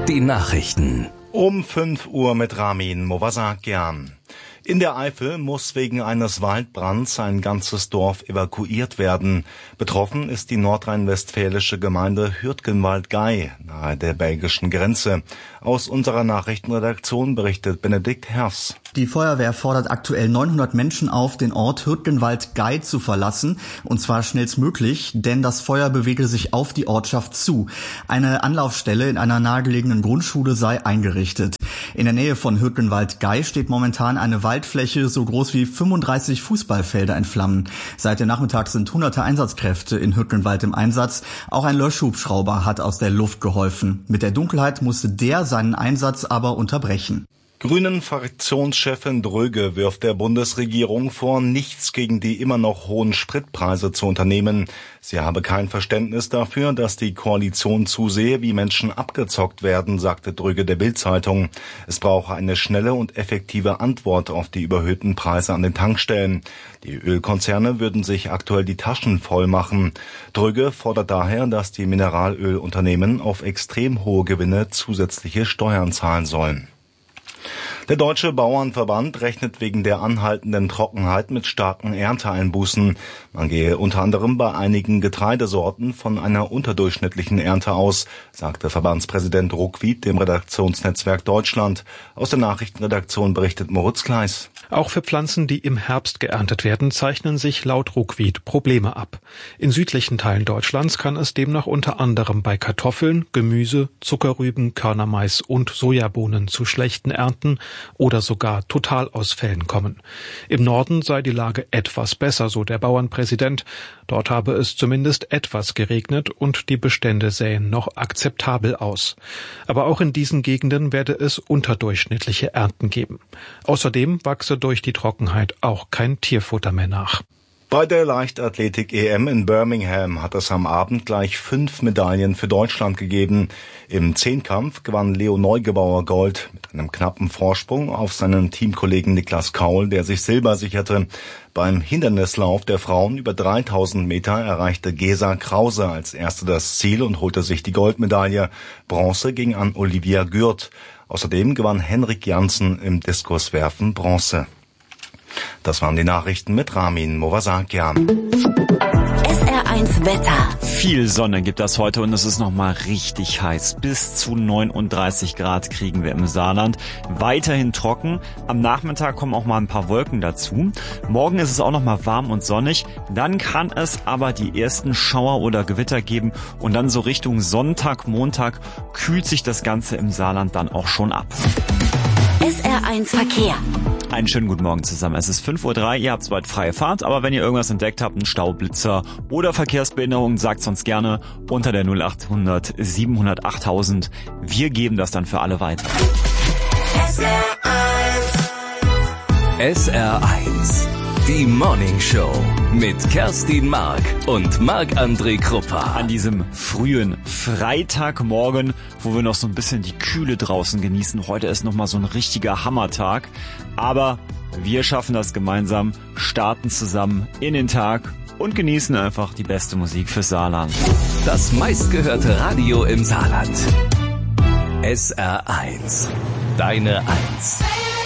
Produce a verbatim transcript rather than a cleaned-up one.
Die Nachrichten. Um fünf Uhr mit Ramin Movasakian. In der Eifel muss wegen eines Waldbrands ein ganzes Dorf evakuiert werden. Betroffen ist die nordrhein-westfälische Gemeinde Hürtgenwald-Gey, nahe der belgischen Grenze. Aus unserer Nachrichtenredaktion berichtet Benedikt Hers. Die Feuerwehr fordert aktuell neunhundert Menschen auf, den Ort Hürtgenwald-Gey zu verlassen, und zwar schnellstmöglich, denn das Feuer bewege sich auf die Ortschaft zu. Eine Anlaufstelle in einer nahegelegenen Grundschule sei eingerichtet. In der Nähe von Hürtgenwald-Gey steht momentan eine Waldfläche so groß wie fünfunddreißig Fußballfelder in Flammen. Seit dem Nachmittag sind hunderte Einsatzkräfte in Hürtgenwald im Einsatz. Auch ein Löschhubschrauber hat aus der Luft geholfen. Mit der Dunkelheit musste der seinen Einsatz aber unterbrechen. Grünen-Fraktionschefin Dröge wirft der Bundesregierung vor, nichts gegen die immer noch hohen Spritpreise zu unternehmen. Sie habe kein Verständnis dafür, dass die Koalition zusehe, wie Menschen abgezockt werden, sagte Dröge der Bild-Zeitung. Es brauche eine schnelle und effektive Antwort auf die überhöhten Preise an den Tankstellen. Die Ölkonzerne würden sich aktuell die Taschen voll machen. Dröge fordert daher, dass die Mineralölunternehmen auf extrem hohe Gewinne zusätzliche Steuern zahlen sollen. Der Deutsche Bauernverband rechnet wegen der anhaltenden Trockenheit mit starken Ernteeinbußen. Man gehe unter anderem bei einigen Getreidesorten von einer unterdurchschnittlichen Ernte aus, sagte Verbandspräsident Ruckwied dem Redaktionsnetzwerk Deutschland. Aus der Nachrichtenredaktion berichtet Moritz Kleis. Auch für Pflanzen, die im Herbst geerntet werden, zeichnen sich laut Ruckwied Probleme ab. In südlichen Teilen Deutschlands kann es demnach unter anderem bei Kartoffeln, Gemüse, Zuckerrüben, Körnermais und Sojabohnen zu schlechten Ernten oder sogar Totalausfällen kommen. Im Norden sei die Lage etwas besser, so der Bauernpräsident. Dort habe es zumindest etwas geregnet und die Bestände sähen noch akzeptabel aus. Aber auch in diesen Gegenden werde es unterdurchschnittliche Ernten geben. Außerdem wachse durch die Trockenheit auch kein Tierfutter mehr nach. Bei der Leichtathletik-E M in Birmingham hat es am Abend gleich fünf Medaillen für Deutschland gegeben. Im Zehnkampf gewann Leo Neugebauer Gold mit einem knappen Vorsprung auf seinen Teamkollegen Niklas Kaul, der sich Silber sicherte. Beim Hindernislauf der Frauen über dreitausend Meter erreichte Gesa Krause als Erste das Ziel und holte sich die Goldmedaille. Bronze ging an Olivia Gürt. Außerdem gewann Henrik Janssen im Diskuswerfen Bronze. Das waren die Nachrichten mit Ramin Movasakian. S R eins Wetter. Viel Sonne gibt das heute und es ist nochmal richtig heiß. Bis zu neununddreißig Grad kriegen wir im Saarland. Weiterhin trocken. Am Nachmittag kommen auch mal ein paar Wolken dazu. Morgen ist es auch nochmal warm und sonnig. Dann kann es aber die ersten Schauer oder Gewitter geben und dann so Richtung Sonntag, Montag kühlt sich das Ganze im Saarland dann auch schon ab. S R eins Verkehr. Einen schönen guten Morgen zusammen. Es ist fünf Uhr drei, ihr habt soweit freie Fahrt, aber wenn ihr irgendwas entdeckt habt, einen Staublitzer oder Verkehrsbehinderung, sagt uns gerne unter der null acht hundert siebenhundert achttausend. Wir geben das dann für alle weiter. S R eins. S R eins. Die Morning Show mit Kerstin Mark und Marc-André Kruppa. An diesem frühen Freitagmorgen, wo wir noch so ein bisschen die Kühle draußen genießen. Heute ist nochmal so ein richtiger Hammertag. Aber wir schaffen das gemeinsam, starten zusammen in den Tag und genießen einfach die beste Musik fürs Saarland. Das meistgehörte Radio im Saarland. S R eins. Deine Eins.